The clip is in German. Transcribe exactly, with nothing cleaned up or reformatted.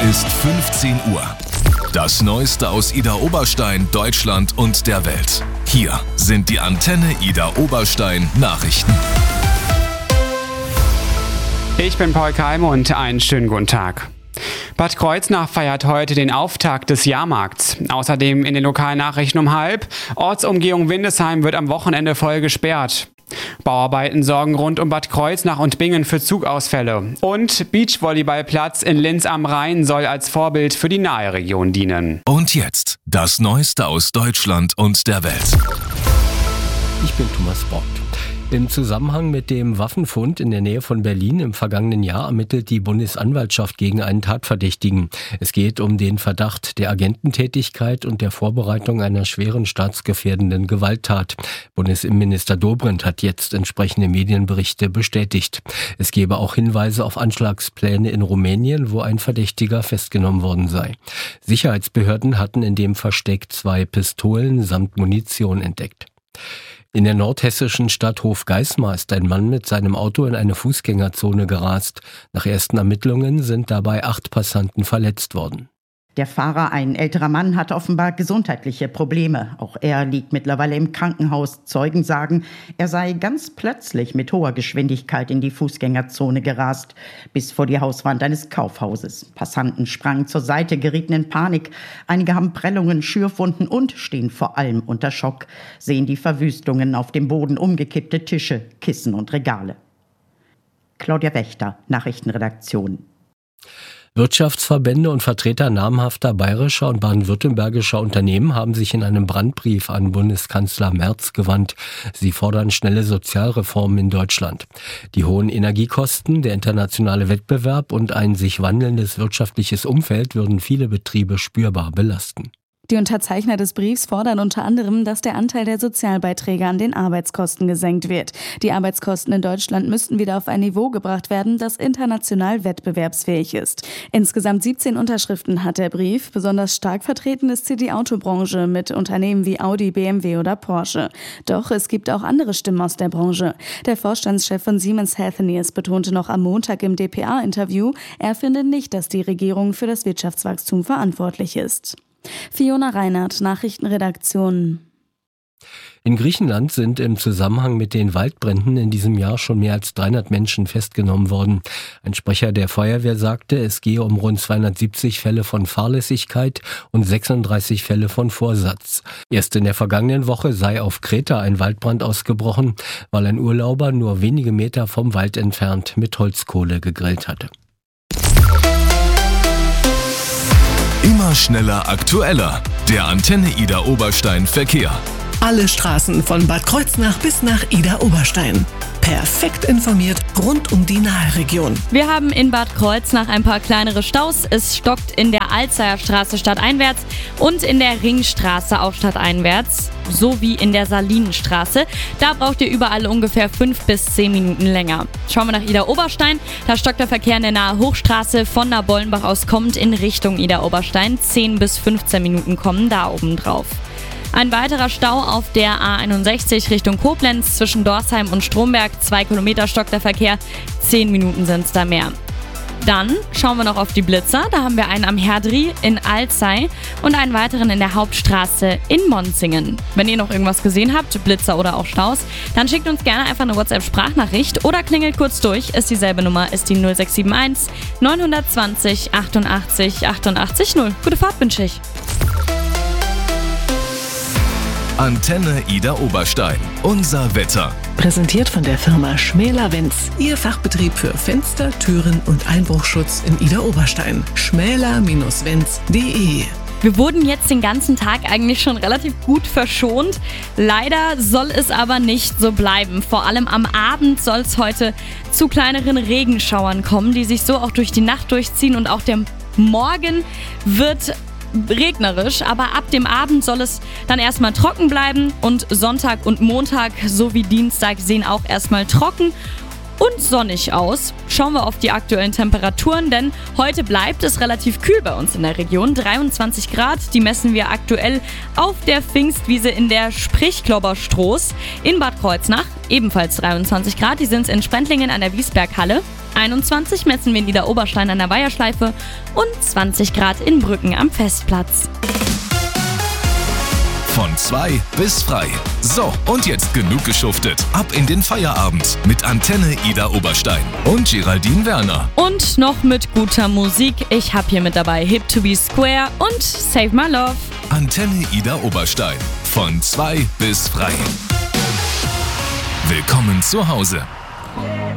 ist fünfzehn Uhr. Das Neueste aus Idar Oberstein, Deutschland und der Welt. Hier sind die Antenne Idar Oberstein Nachrichten. Ich bin Paul Keime und einen schönen guten Tag. Bad Kreuznach feiert heute den Auftakt des Jahrmarkts. Außerdem in den lokalen Nachrichten um halb. Ortsumgehung Windesheim wird am Wochenende voll gesperrt. Bauarbeiten sorgen rund um Bad Kreuznach und Bingen für Zugausfälle. Und Beachvolleyballplatz in Linz am Rhein soll als Vorbild für die nahe Region dienen. Und jetzt das Neueste aus Deutschland und der Welt. Ich bin Thomas Bock. Im Zusammenhang mit dem Waffenfund in der Nähe von Berlin im vergangenen Jahr ermittelt die Bundesanwaltschaft gegen einen Tatverdächtigen. Es geht um den Verdacht der Agententätigkeit und der Vorbereitung einer schweren staatsgefährdenden Gewalttat. Bundesinnenminister Dobrindt hat jetzt entsprechende Medienberichte bestätigt. Es gebe auch Hinweise auf Anschlagspläne in Rumänien, wo ein Verdächtiger festgenommen worden sei. Sicherheitsbehörden hatten in dem Versteck zwei Pistolen samt Munition entdeckt. In der nordhessischen Stadt Hofgeismar ist ein Mann mit seinem Auto in eine Fußgängerzone gerast. Nach ersten Ermittlungen sind dabei acht Passanten verletzt worden. Der Fahrer, ein älterer Mann, hat offenbar gesundheitliche Probleme. Auch er liegt mittlerweile im Krankenhaus. Zeugen sagen, er sei ganz plötzlich mit hoher Geschwindigkeit in die Fußgängerzone gerast, bis vor die Hauswand eines Kaufhauses. Passanten sprangen zur Seite, gerieten in Panik. Einige haben Prellungen, Schürfwunden und stehen vor allem unter Schock, sehen die Verwüstungen auf dem Boden, umgekippte Tische, Kissen und Regale. Claudia Wächter, Nachrichtenredaktion. Wirtschaftsverbände und Vertreter namhafter bayerischer und baden-württembergischer Unternehmen haben sich in einem Brandbrief an Bundeskanzler Merz gewandt. Sie fordern schnelle Sozialreformen in Deutschland. Die hohen Energiekosten, der internationale Wettbewerb und ein sich wandelndes wirtschaftliches Umfeld würden viele Betriebe spürbar belasten. Die Unterzeichner des Briefs fordern unter anderem, dass der Anteil der Sozialbeiträge an den Arbeitskosten gesenkt wird. Die Arbeitskosten in Deutschland müssten wieder auf ein Niveau gebracht werden, das international wettbewerbsfähig ist. Insgesamt siebzehn Unterschriften hat der Brief. Besonders stark vertreten ist hier die Autobranche mit Unternehmen wie Audi, B M W oder Porsche. Doch es gibt auch andere Stimmen aus der Branche. Der Vorstandschef von Siemens Healthineers betonte noch am Montag im D P A-Interview, er finde nicht, dass die Regierung für das Wirtschaftswachstum verantwortlich ist. Fiona Reinhardt, Nachrichtenredaktion. In Griechenland sind im Zusammenhang mit den Waldbränden in diesem Jahr schon mehr als dreihundert Menschen festgenommen worden. Ein Sprecher der Feuerwehr sagte, es gehe um rund zweihundertsiebzig Fälle von Fahrlässigkeit und sechsunddreißig Fälle von Vorsatz. Erst in der vergangenen Woche sei auf Kreta ein Waldbrand ausgebrochen, weil ein Urlauber nur wenige Meter vom Wald entfernt mit Holzkohle gegrillt hatte. Immer schneller, aktueller. Der Antenne Idar Oberstein Verkehr. Alle Straßen von Bad Kreuznach bis nach Idar Oberstein. Perfekt informiert rund um die Naheregion. Wir haben in Bad Kreuznach ein paar kleinere Staus. Es stockt in der Alzeyer Straße stadteinwärts und in der Ringstraße auch stadteinwärts, sowie in der Salinenstraße. Da braucht ihr überall ungefähr fünf bis zehn Minuten länger. Schauen wir nach Idar Oberstein. Da stockt der Verkehr in der Nahe Hochstraße von der Bollenbach aus kommend in Richtung Idar Oberstein. zehn bis fünfzehn Minuten kommen da oben drauf. Ein weiterer Stau auf der A einundsechzig Richtung Koblenz zwischen Dorsheim und Stromberg. Zwei Kilometer stockt der Verkehr, zehn Minuten sind es da mehr. Dann schauen wir noch auf die Blitzer. Da haben wir einen am Herdri in Alzey und einen weiteren in der Hauptstraße in Monzingen. Wenn ihr noch irgendwas gesehen habt, Blitzer oder auch Staus, dann schickt uns gerne einfach eine WhatsApp-Sprachnachricht oder klingelt kurz durch. Ist dieselbe Nummer, ist die null sechs sieben eins neun zwei null achtundachtzig achtundachtzig null. Gute Fahrt wünsche ich. Antenne Idar Oberstein. Unser Wetter. Präsentiert von der Firma Schmäler-Wenz. Ihr Fachbetrieb für Fenster, Türen und Einbruchschutz in Idar Oberstein. schmäler Bindestrich wenz punkt de. Wir wurden jetzt den ganzen Tag eigentlich schon relativ gut verschont. Leider soll es aber nicht so bleiben. Vor allem am Abend soll es heute zu kleineren Regenschauern kommen, die sich so auch durch die Nacht durchziehen. Und auch der Morgen wird regnerisch, aber ab dem Abend soll es dann erstmal trocken bleiben und Sonntag und Montag sowie Dienstag sehen auch erstmal trocken und sonnig aus. Schauen wir auf die aktuellen Temperaturen, denn heute bleibt es relativ kühl bei uns in der Region. dreiundzwanzig Grad, die messen wir aktuell auf der Pfingstwiese in der Sprichklobberstroß in Bad Kreuznach. Ebenfalls dreiundzwanzig Grad, die sind in Sprentlingen an der Wiesberghalle. einundzwanzig messen wir in Idar-Oberstein an der Weiherschleife und zwanzig Grad in Brücken am Festplatz. Von zwei bis frei. So, und jetzt genug geschuftet. Ab in den Feierabend mit Antenne Idar-Oberstein und Geraldine Werner. Und noch mit guter Musik. Ich hab hier mit dabei Hip to be Square und Save My Love. Antenne Idar-Oberstein. Von zwei bis frei. Willkommen zu Hause.